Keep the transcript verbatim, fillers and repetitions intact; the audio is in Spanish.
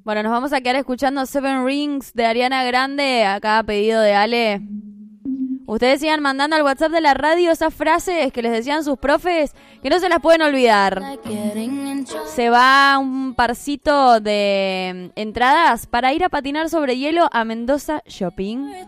Bueno, nos vamos a quedar escuchando Seven Rings de Ariana Grande, acá a pedido de Ale. Ustedes sigan mandando al WhatsApp de la radio esas frases que les decían sus profes, que no se las pueden olvidar. Se va un parcito de entradas para ir a patinar sobre hielo a Mendoza Shopping.